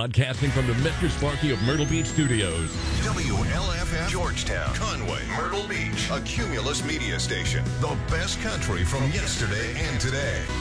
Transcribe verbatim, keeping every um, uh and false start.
Broadcasting from the Mister Sparky of Myrtle Beach Studios. W L F F, Georgetown, Conway, Myrtle Beach, a Cumulus media station. The best country from yesterday and today.